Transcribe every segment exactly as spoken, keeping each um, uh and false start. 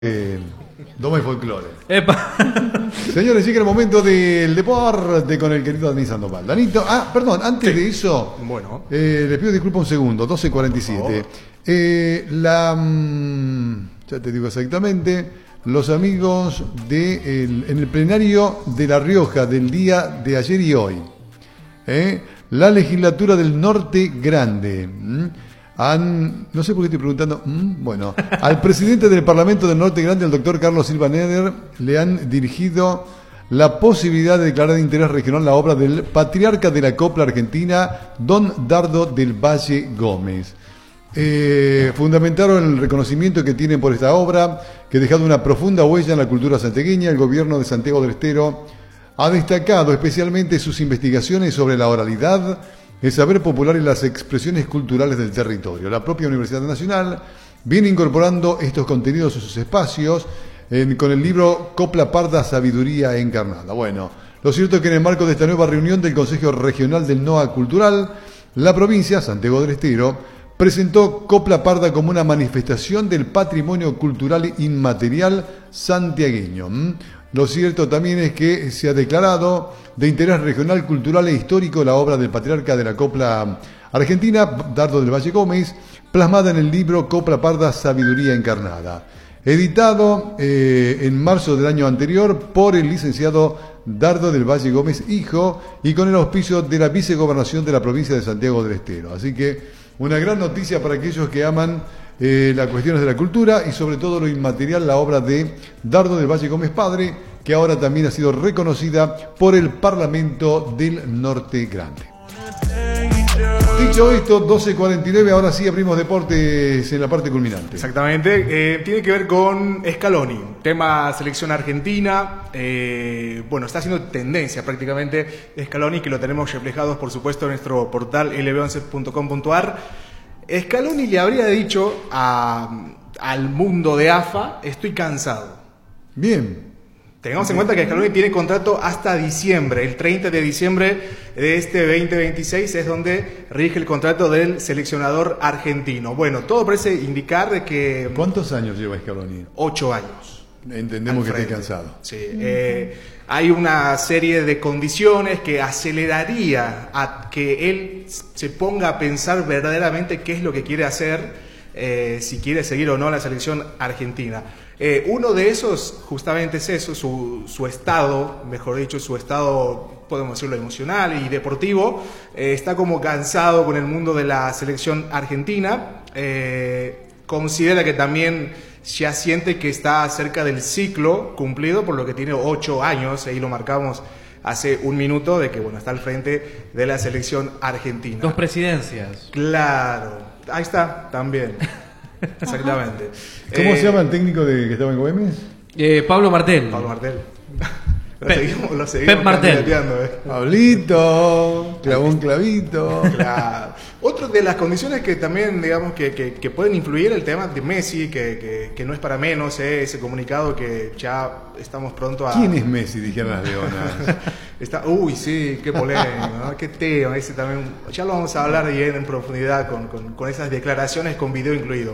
Eh, Doma y folclore. Epa. Señores, llega el momento del deporte con el querido Dani Sandoval. Danito, ah, perdón, antes Sí. de eso, Bueno. eh, les pido disculpas un segundo, doce cuarenta y siete. Eh, la, mm, ya te digo exactamente, los amigos de el- en el plenario de La Rioja del día de ayer y hoy, ¿eh? La legislatura del Norte Grande. ¿m? Han, no sé por qué estoy preguntando, ¿m? bueno, al presidente del Parlamento del Norte Grande, el doctor Carlos Silva Neder, le han dirigido la posibilidad de declarar de interés regional la obra del patriarca de la copla argentina, don Dardo del Valle Gómez. Eh, fundamentaron el reconocimiento que tienen por esta obra, que ha dejado una profunda huella en la cultura santiagueña. El gobierno de Santiago del Estero ha destacado especialmente sus investigaciones sobre la oralidad, el saber popular y las expresiones culturales del territorio. La propia Universidad Nacional viene incorporando estos contenidos en sus espacios en, con el libro Copla Parda, Sabiduría Encarnada. Bueno, lo cierto es que en el marco de esta nueva reunión del Consejo Regional del N O A Cultural, la provincia, Santiago del Estero, presentó Copla Parda como una manifestación del patrimonio cultural inmaterial santiagueño. ¿Mm? Lo cierto también es que se ha declarado de interés regional, cultural e histórico la obra del patriarca de la copla argentina, Dardo del Valle Gómez, plasmada en el libro Copla Parda, Sabiduría Encarnada, editado eh, en marzo del año anterior por el licenciado Dardo del Valle Gómez, hijo, y con el auspicio de la vicegobernación de la provincia de Santiago del Estero. Así que una gran noticia para aquellos que aman eh, las cuestiones de la cultura y sobre todo lo inmaterial, la obra de Dardo del Valle Gómez padre, que ahora también ha sido reconocida por el Parlamento del Norte Grande. Dicho esto, doce cuarenta y nueve, ahora sí abrimos deportes en la parte culminante. Exactamente, eh, tiene que ver con Scaloni, tema selección argentina, eh, bueno, está haciendo tendencia prácticamente Scaloni, que lo tenemos reflejados por supuesto en nuestro portal L B once punto com punto a r. Scaloni le habría dicho a, al mundo de A F A, estoy cansado. Bien. Tengamos en cuenta que Scaloni tiene contrato hasta diciembre, el treinta de diciembre de este veinte veintiséis es donde rige el contrato del seleccionador argentino. Bueno, todo parece indicar de que... ¿Cuántos años lleva Scaloni? Ocho años. Entendemos que esté cansado. Sí, eh, hay una serie de condiciones que aceleraría a que él se ponga a pensar verdaderamente qué es lo que quiere hacer, eh, si quiere seguir o no la selección argentina. Eh, uno de esos justamente es eso, su, su estado, mejor dicho, su estado, podemos decirlo, emocional y deportivo, eh, está como cansado con el mundo de la selección argentina, eh, considera que también ya siente que está cerca del ciclo cumplido, por lo que tiene ocho años, ahí lo marcamos hace un minuto, de que bueno, está al frente de la selección argentina. Dos presidencias. Claro, ahí está, también. Exactamente. ¿Cómo Eh, se llama el técnico de, que estaba en Güemes? Eh, Pablo Martel. Pablo Martel. Lo Pep- seguimos, lo seguimos Pep Martel. candidateando, eh. Pablito, clavó un clavito. Claro. Otra de las condiciones que también, digamos, que, que, que pueden influir el tema de Messi, que, que, que no es para menos, eh, ese comunicado que ya estamos pronto a... ¿Quién es Messi? Dijeron las leonas. Está, uy, sí, qué polémico, ¿no? Qué tema, ese también. Ya lo vamos a hablar bien en profundidad con, con, con esas declaraciones con video incluido.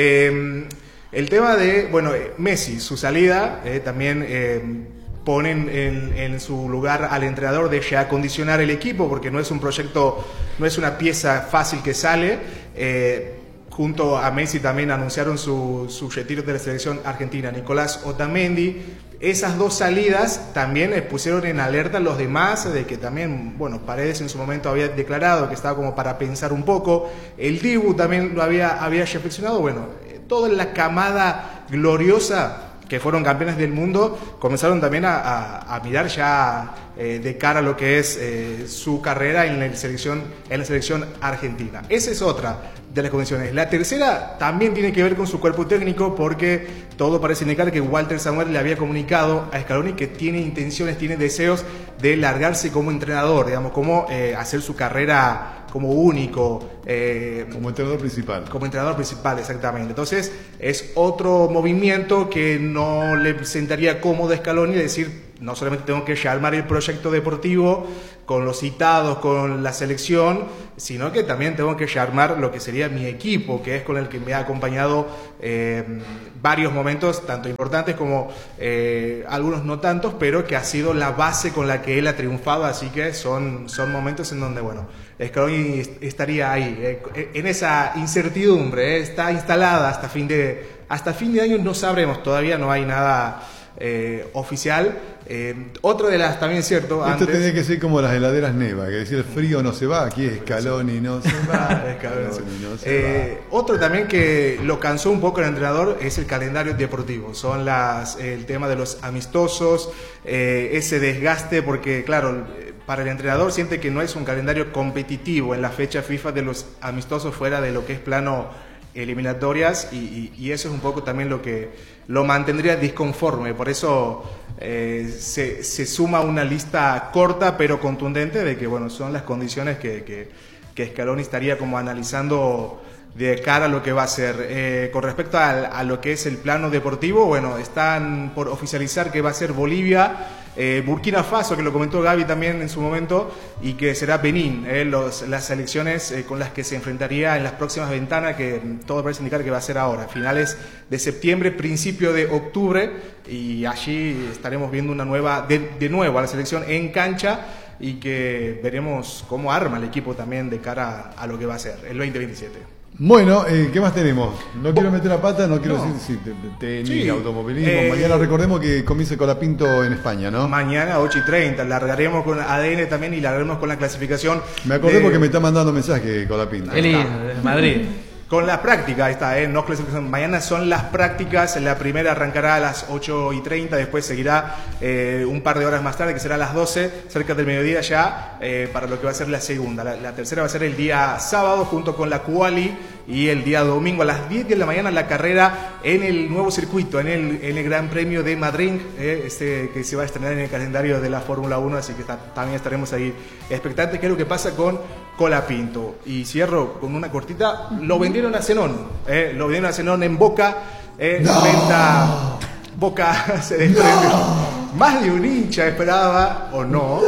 Eh, el tema de, bueno, Messi, su salida, eh, también eh, ponen en, en su lugar al entrenador de ya acondicionar el equipo, porque no es un proyecto, no es una pieza fácil que sale. Eh, junto a Messi también anunciaron su, su retiro de la selección argentina, Nicolás Otamendi. Esas dos salidas también eh, pusieron en alerta a los demás de que también, bueno, Paredes en su momento había declarado que estaba como para pensar un poco, el Dibu también lo había, había reflexionado, bueno, eh, toda la camada gloriosa que fueron campeones del mundo, comenzaron también a, a, a mirar ya eh, de cara a lo que es eh, su carrera en la selección, en la selección argentina. Esa es otra de las condiciones. La tercera también tiene que ver con su cuerpo técnico, porque todo parece indicar que Walter Samuel le había comunicado a Scaloni que tiene intenciones, tiene deseos de largarse como entrenador, digamos, como eh, hacer su carrera como único. Eh, Como entrenador principal. Como entrenador principal, exactamente. Entonces, es otro movimiento que no le sentaría cómodo a Scaloni decir, no solamente tengo que armar el proyecto deportivo, con los citados, con la selección, sino que también tengo que armar lo que sería mi equipo, que es con el que me ha acompañado eh, varios momentos, tanto importantes como eh, algunos no tantos, pero que ha sido la base con la que él ha triunfado, así que son, son momentos en donde, bueno, Scaloni estaría ahí, eh, en esa incertidumbre, eh, está instalada hasta fin de, hasta fin de año, no sabremos, todavía no hay nada eh, oficial. Eh, otra de las, también cierto, esto antes, tenía que ser como las heladeras Neva, que decía el frío no se va, aquí es Scaloni no se va, Scaloni no se eh, va. Otro también que lo cansó un poco el entrenador es el calendario deportivo, son las, el tema de los amistosos, eh, ese desgaste, porque claro, para el entrenador siente que no es un calendario competitivo en la fecha FIFA de los amistosos fuera de lo que es plano eliminatorias, y, y, y eso es un poco también lo que lo mantendría disconforme, por eso eh, se, se suma una lista corta pero contundente de que bueno, son las condiciones que, que, que Scaloni estaría como analizando de cara a lo que va a ser. Eh, con respecto a, a lo que es el plano deportivo, bueno, están por oficializar que va a ser Bolivia, eh, Burkina Faso, que lo comentó Gaby también en su momento, y que será Benín, eh, los, las selecciones eh, con las que se enfrentaría en las próximas ventanas, que todo parece indicar que va a ser ahora, finales de septiembre, principio de octubre, y allí estaremos viendo una nueva, de, de nuevo a la selección en cancha, y que veremos cómo arma el equipo también de cara a lo que va a ser el veinte veintisiete. Bueno, eh, ¿qué más tenemos? No quiero meter la pata, no quiero No. decir si te- tenis, Sí. automovilismo. Eh, Mañana recordemos que comienza Colapinto en España, ¿no? Mañana ocho y treinta, largaremos con A D N también y largaremos con la clasificación. Me acordé de- porque me está mandando mensaje Colapinto. Eli, de Madrid. Con las prácticas, ahí está, ¿eh? No clasificación. Mañana son las prácticas, la primera arrancará a las ocho y treinta, después seguirá eh, un par de horas más tarde, que será a las doce, cerca del mediodía ya, eh, para lo que va a ser la segunda. La, la tercera va a ser el día sábado, junto con la Quali, y el día domingo a las diez de la mañana la carrera en el nuevo circuito, en el, en el Gran Premio de Madrid, eh, este, que se va a estrenar en el calendario de la Fórmula uno, así que está, también estaremos ahí expectantes. ¿Qué es lo que pasa con Colapinto? Y cierro con una cortita. Lo vendieron a Zenón, eh, lo vendieron a Zenón en Boca, eh, No. venta. Boca se desprendió. Más de un hincha esperaba, o no,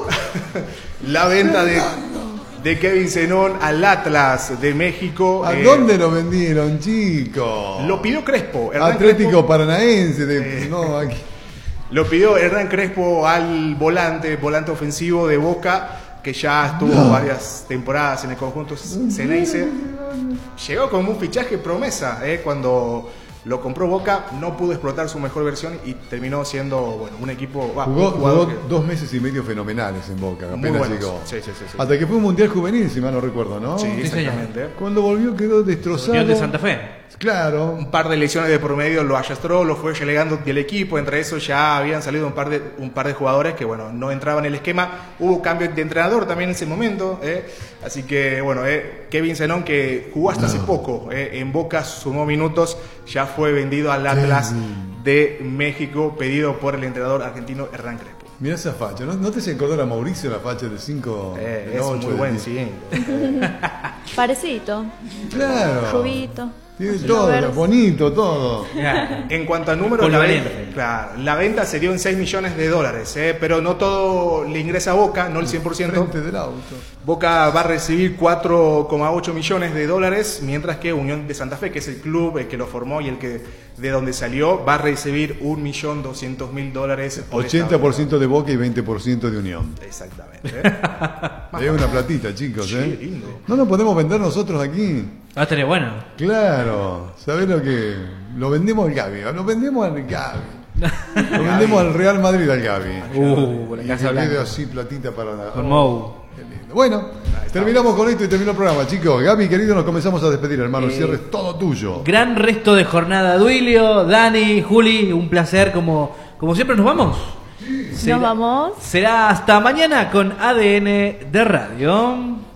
la venta de, de Kevin Zenón al Atlas de México. ¿A eh, dónde lo vendieron, chicos? Lo pidió Crespo. Hernán Atlético Crespo. Paranaense. De, Eh. no, aquí. Lo pidió Hernán Crespo al volante, volante ofensivo de Boca, que ya estuvo varias temporadas en el conjunto Ceneice. Llegó como un fichaje promesa, ¿eh? Cuando lo compró Boca no pudo explotar su mejor versión y terminó siendo bueno, un equipo... bah, Jugó, un jugador jugó que- dos meses y medio fenomenales en Boca, Muy apenas buenos. llegó. Sí, sí, sí, sí. Hasta que fue un mundial juvenil, si mal no recuerdo, ¿no? Sí, Sí, exactamente. Cuando volvió quedó destrozado. Unión de Santa Fe. Claro. Un par de lesiones de promedio lo allastró, lo fue relegando del equipo. Entre esos ya habían salido un par de un par de jugadores que bueno no entraban en el esquema. Hubo cambio de entrenador también en ese momento, ¿eh? Así que bueno, eh, Kevin Zenón, que jugó hasta hace poco eh, en Boca, sumó minutos, ya fue vendido al Atlas de México, pedido por el entrenador argentino Hernán Crespo. Mirá esa facha, ¿no, ¿no te se acordó a Mauricio la facha del cinco? Eh, del es ocho, muy del buen, diez? sí. Parecito, Claro. rubito. Tiene ojos todo, verdes. bonito, todo. En cuanto a números, la Polivalente. venta, claro, la venta sería en seis millones de dólares, ¿eh? Pero no todo le ingresa a Boca, no el cien por ciento. Frente del auto. Boca va a recibir cuatro coma ocho millones de dólares, mientras que Unión de Santa Fe, que es el club el que lo formó y el que de donde salió, va a recibir un millón doscientos mil dólares. por ochenta por ciento de Boca y veinte por ciento de Unión. esta- Exactamente. ¿eh? Es una platita, chicos, Sí, ¿eh? lindo. No nos podemos vender nosotros aquí. Va a estar bueno. Claro. ¿Sabés lo que? Lo vendemos al Gaby. Lo vendemos al Gaby. Lo vendemos al Real Madrid al Gaby. Uh, la Y Casa que quede Blanca. así platita para la... Con Mou. Qué lindo. Bueno, terminamos con esto y terminó el programa, chicos. Gaby, querido, nos comenzamos a despedir, hermano. El Eh, cierre es todo tuyo. Gran resto de jornada, Duilio, Dani, Juli, un placer como, como siempre nos vamos. Nos vamos. Será hasta mañana con A D N de Radio.